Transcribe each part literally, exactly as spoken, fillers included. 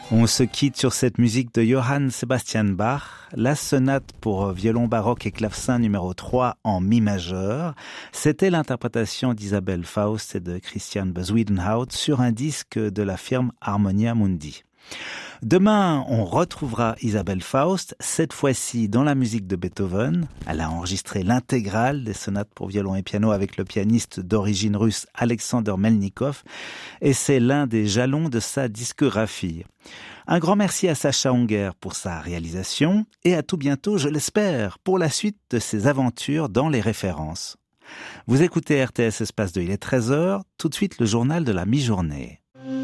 On se quitte sur cette musique de Johann Sebastian Bach, la sonate pour violon baroque et clavecin numéro trois en mi majeur. C'était l'interprétation d'Isabelle Faust et de Christian Bezuidenhout sur un disque de la firme Harmonia Mundi. Demain, on retrouvera Isabelle Faust, cette fois-ci dans la musique de Beethoven. Elle a enregistré l'intégrale des sonates pour violon et piano avec le pianiste d'origine russe Alexander Melnikov, et c'est l'un des jalons de sa discographie. Un grand merci à Sacha Unger pour sa réalisation, et à tout bientôt, je l'espère, pour la suite de ses aventures dans les références. Vous écoutez R T S Espace deux, il est treize heures, tout de suite le journal de la mi-journée.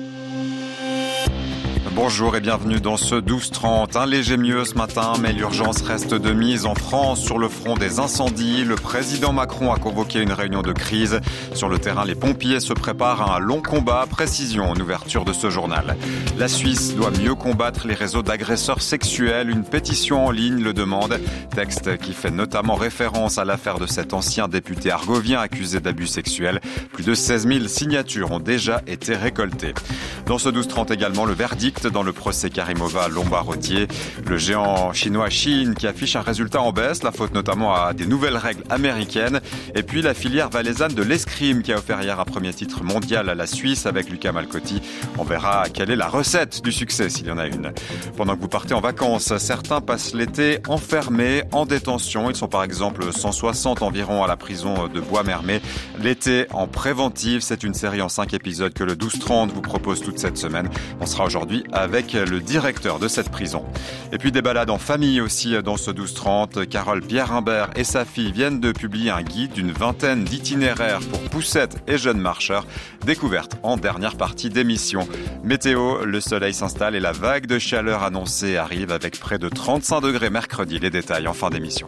Bonjour et bienvenue dans ce douze trente. Un léger mieux ce matin, mais l'urgence reste de mise en France sur le front des incendies. Le président Macron a convoqué une réunion de crise. Sur le terrain, les pompiers se préparent à un long combat. Précision en ouverture de ce journal. La Suisse doit mieux combattre les réseaux d'agresseurs sexuels. Une pétition en ligne le demande. Texte qui fait notamment référence à l'affaire de cet ancien député argovien accusé d'abus sexuels. Plus de seize mille signatures ont déjà été récoltées. Dans ce douze trente également, le verdict dans le procès Karimova-Lombardier. Le géant chinois Shein qui affiche un résultat en baisse, la faute notamment à des nouvelles règles américaines. Et puis la filière valaisanne de l'escrime qui a offert hier un premier titre mondial à la Suisse avec Luca Malcotti. On verra quelle est la recette du succès s'il y en a une. Pendant que vous partez en vacances, certains passent l'été enfermés, en détention. Ils sont par exemple cent soixante environ à la prison de Bois-Mermet. L'été en préventive, c'est une série en cinq épisodes que le douze trente vous propose toute cette semaine. On sera aujourd'hui avec le directeur de cette prison. Et puis des balades en famille aussi dans ce douze trente. Carole Pierre-Imbert et sa fille viennent de publier un guide d'une vingtaine d'itinéraires pour poussettes et jeunes marcheurs. Découverte en dernière partie d'émission. Météo, le soleil s'installe et la vague de chaleur annoncée arrive avec près de trente-cinq degrés mercredi. Les détails en fin d'émission.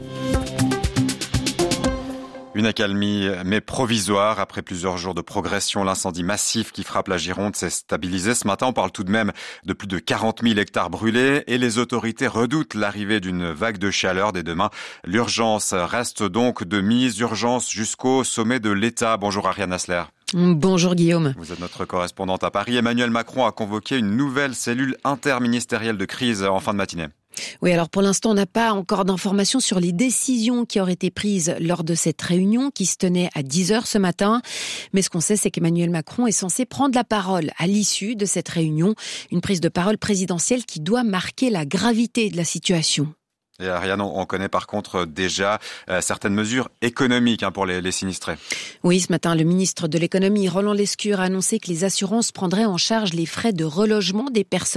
Une accalmie, mais provisoire. Après plusieurs jours de progression, l'incendie massif qui frappe la Gironde s'est stabilisé. Ce matin, on parle tout de même de plus de quarante mille hectares brûlés et les autorités redoutent l'arrivée d'une vague de chaleur dès demain. L'urgence reste donc de mise, urgence jusqu'au sommet de l'État. Bonjour Ariane Asler. Bonjour Guillaume. Vous êtes notre correspondante à Paris. Emmanuel Macron a convoqué une nouvelle cellule interministérielle de crise en fin de matinée. Oui, alors pour l'instant, on n'a pas encore d'informations sur les décisions qui auraient été prises lors de cette réunion qui se tenait à dix heures ce matin. Mais ce qu'on sait, c'est qu'Emmanuel Macron est censé prendre la parole à l'issue de cette réunion. Une prise de parole présidentielle qui doit marquer la gravité de la situation. Et Ariane, on connaît par contre déjà euh, certaines mesures économiques hein, pour les, les sinistrés. Oui, ce matin, le ministre de l'économie, Roland Lescure, a annoncé que les assurances prendraient en charge les frais de relogement des personnes